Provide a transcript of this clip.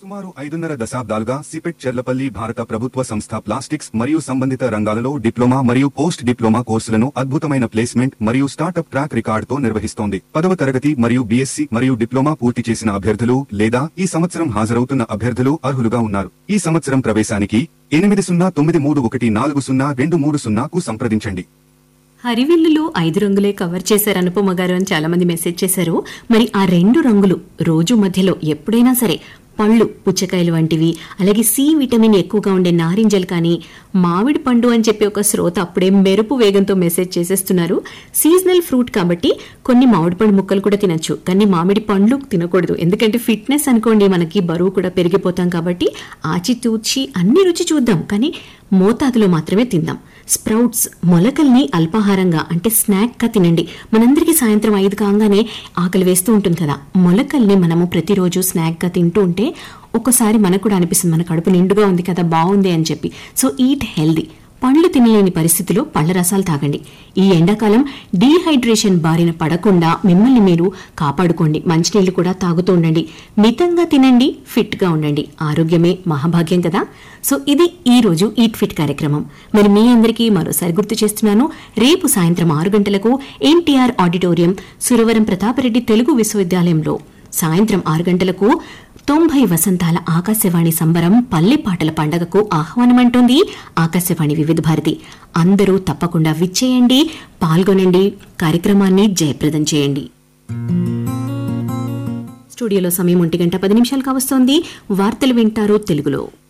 సుమారు 5.5 దశాబ్దాలుగా సిపెట్ చెర్లపల్లి భారత ప్రభుత్వ సంస్థ ప్లాస్టిక్స్ మరియు సంబంధిత రంగాలలో డిప్లొమా మరియు పోస్ట్ డిప్లొమా కోర్సులను అద్భుతమైన ప్లేస్మెంట్ మరియు స్టార్టప్ ట్రాక్ రికార్డుతో నిర్వహిస్తోంది. 10వ తరగతి మరియు బీఎస్సీ మరియు డిప్లొమా పూర్తి చేసిన అభ్యర్థులు లేదా ఈ సంవత్సరం హాజరవుతున్న అభ్యర్థులు అర్హులుగా ఉన్నారు. ఈ సంవత్సరం ప్రవేశానికి 8093140230కు సంప్రదించండి. హరివిల్లులో 5 రంగులే కవర్ చేశారు అనుపమ గారు అని చాలా మంది మెసేజ్ చేశారు. మరి ఆ 2 రంగులు రోజు మధ్యలో ఎప్పుడైనా సరే పళ్ళు, పుచ్చకాయలు వంటివి, అలాగే సి విటమిన్ ఎక్కువగా ఉండే నారింజలు కానీ, మామిడి పండు అని చెప్పి ఒక శ్రోత అప్పుడే మెరుపు వేగంతో మెసేజ్ చేసేస్తున్నారు. సీజనల్ ఫ్రూట్ కాబట్టి కొన్ని మామిడి పండు ముక్కలు కూడా తినొచ్చు, కానీ మామిడి పండ్లు తినకూడదు. ఎందుకంటే ఫిట్నెస్ అనుకోండి, మనకి బరువు కూడా పెరిగిపోతాం కాబట్టి ఆచితూచి అన్ని రుచి చూద్దాం, కానీ మోతాదులో మాత్రమే తిందాం. స్ప్రౌట్స్, మొలకల్ని అల్పాహారంగా అంటే స్నాక్ గా తినండి. మనందరికీ సాయంత్రం 5 కాగానే ఆకలి వేస్తూ ఉంటుంది కదా, మొలకల్ని మనము ప్రతిరోజు స్నాక్ గా తింటూ ఉంటే ఒక్కసారి మనకు కూడా అనిపిస్తుంది మన కడుపు నిండుగా ఉంది కదా, బాగుంది అని చెప్పి. So eat healthy. పండ్లు తినలేని పరిస్థితిలో పళ్ల రసాలు తాగండి. ఈ ఎండాకాలం డీహైడ్రేషన్ బారిన పడకుండా మిమ్మల్ని మీరు కాపాడుకోండి. మంచినీళ్లు కూడా తాగుతూ ఉండండి. మితంగా తినండి, ఫిట్ గా ఉండండి. ఆరోగ్యమే మహాభాగ్యం కదా. సో ఇది ఈ రోజు ఈట్ ఫిట్ కార్యక్రమం. మరి మీ అందరికీ మరోసారి గుర్తు చేస్తున్నాను, రేపు సాయంత్రం 6 గంటలకు ఎన్టీఆర్ ఆడిటోరియం, సురవరం ప్రతాపరెడ్డి తెలుగు విశ్వవిద్యాలయంలో సాయంత్రం 6 గంటలకు 90 వసంతాల ఆకాశవాణి సంబరం పల్లె పాటల పండగకు ఆహ్వానమంటోంది ఆకాశవాణి వివిధ భారతి. అందరూ తప్పకుండా విచ్చేయండి, పాల్గొనండి, కార్యక్రమాన్ని జయప్రదం చేయండి. స్టూడియోలో సమయం 1:10 కావస్తోంది. వార్తలు వింటారు తెలుగులో.